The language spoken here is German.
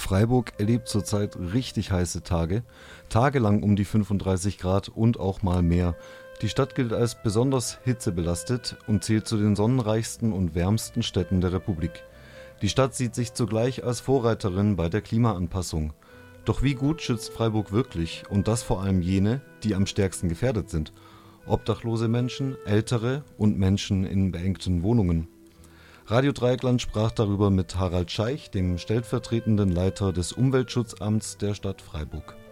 Freiburg erlebt zurzeit richtig heiße Tage, tagelang um die 35 Grad und auch mal mehr. Die Stadt gilt als besonders hitzebelastet und zählt zu den sonnenreichsten und wärmsten Städten der Republik. Die Stadt sieht sich zugleich als Vorreiterin bei der Klimaanpassung. Doch wie gut schützt Freiburg wirklich und das vor allem jene, die am stärksten gefährdet sind? Obdachlose Menschen, Ältere und Menschen in beengten Wohnungen. Radio Dreieckland sprach darüber mit Harald Scheich, dem stellvertretenden Leiter des Umweltschutzamts der Stadt Freiburg.